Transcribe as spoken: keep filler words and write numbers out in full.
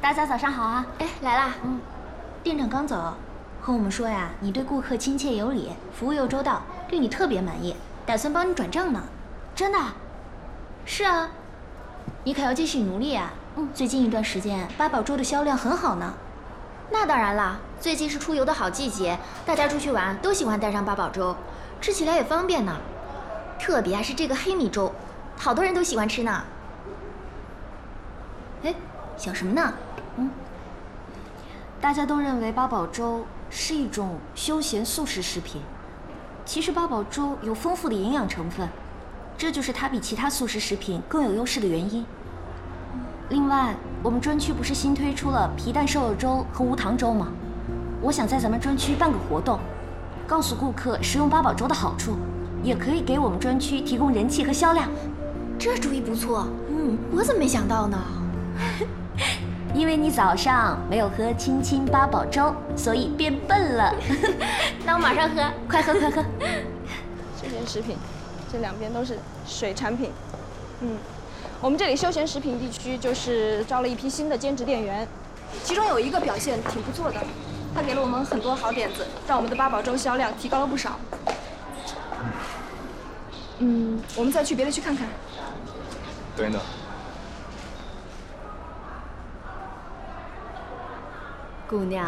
大家早上好啊！ 哎，来啦。 嗯，店长刚走，和我们说呀，你对顾客亲切有礼，服务又周到，对你特别满意，打算帮你转正呢。 真的？ 是啊，你可要继续努力啊。嗯，最近一段时间八宝粥的销量很好呢。 那当然啦，最近是出游的好季节，大家出去玩都喜欢带上八宝粥，吃起来也方便呢。特别还是这个黑米粥，好多人都喜欢吃呢。 哎，想什么呢？嗯，大家都认为八宝粥是一种休闲速食食品，其实八宝粥有丰富的营养成分，这就是它比其他速食食品更有优势的原因。另外，我们专区不是新推出了皮蛋瘦肉粥和无糖粥吗？我想在咱们专区办个活动，告诉顾客食用八宝粥的好处，也可以给我们专区提供人气和销量。 这主意不错， 嗯， 我怎么没想到呢？ 因为你早上没有喝清清八宝粥，所以变笨了。 那我马上喝， 快喝快喝。 休闲食品，这两边都是水产品。嗯，我们这里休闲食品地区就是招了一批新的兼职店员，其中有一个表现挺不错的，他给了我们很多好点子，让我们的八宝粥销量提高了不少。嗯，我们再去别的区看看。 对呢。 姑娘，